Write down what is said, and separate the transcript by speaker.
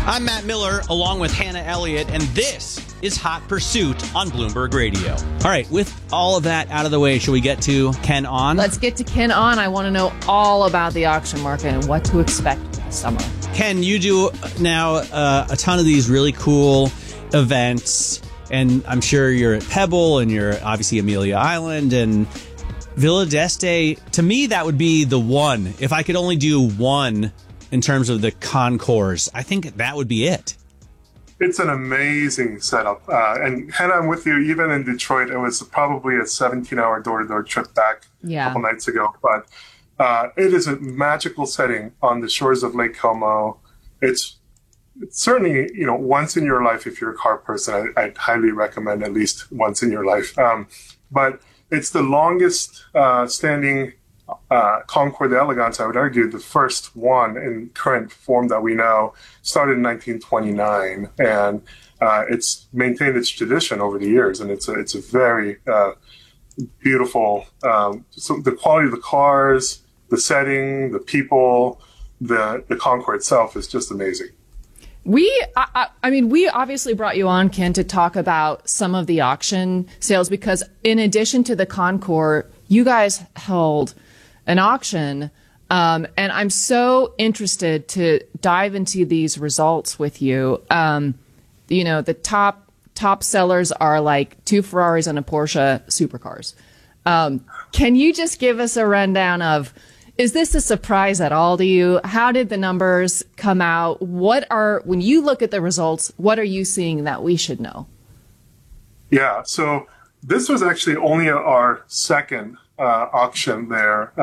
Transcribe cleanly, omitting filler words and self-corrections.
Speaker 1: I'm Matt Miller, along with Hannah Elliott, and this is Hot Pursuit on Bloomberg Radio. All right, with all of that out of the way, shall we get to Ken On?
Speaker 2: Let's get to Ken On. I want to know all about the auction market and what to expect this summer.
Speaker 1: Ken, you do now a ton of these really cool events, and I'm sure you're at Pebble, and you're obviously Amelia Island, and Villa d'Este. To me, that would be the one. If I could only do one in terms of the concourse, I think that would be it.
Speaker 3: It's an amazing setup. And Hannah, I'm with you. Even in Detroit, it was probably a 17-hour door-to-door trip back a couple nights ago. But it is a magical setting on the shores of Lake Como. It's certainly, once in your life, if you're a car person, I'd highly recommend at least once in your life. But it's the longest standing Concours d'Elegance, I would argue, the first one in current form that we know, started in 1929, and it's maintained its tradition over the years, and it's a very beautiful. So the quality of the cars, the setting, the people, the Concours itself is just amazing.
Speaker 2: We obviously brought you on, Ken, to talk about some of the auction sales because in addition to the Concours, you guys held an auction, and I'm so interested to dive into these results with you. The top sellers are like 2 Ferraris and a Porsche supercars. Can you just give us a rundown of, is this a surprise at all to you? How did the numbers come out? When you look at the results, what are you seeing that we should know?
Speaker 3: Yeah, so this was actually only our second auction there.